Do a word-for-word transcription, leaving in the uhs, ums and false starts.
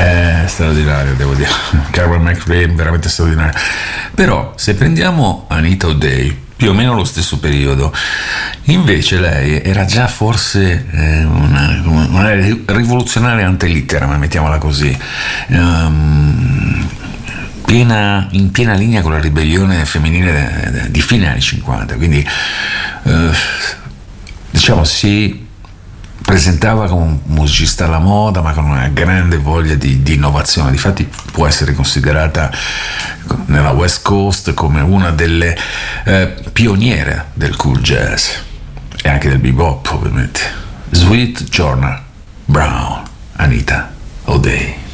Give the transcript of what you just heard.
È straordinario, devo dire. Carmen McRae veramente straordinario. Però se prendiamo Anita O'Day, più o meno lo stesso periodo, invece lei era già forse eh, una, una rivoluzionaria ante litteram, mettiamola così, um, piena, in piena linea con la ribellione femminile di fine anni cinquanta, quindi eh, diciamo si presentava come un musicista alla moda, ma con una grande voglia di, di innovazione. Difatti può essere considerata nella West Coast come una delle eh, pioniere del cool jazz e anche del bebop, ovviamente. Sweet Joanna Brown, Anita O'Day.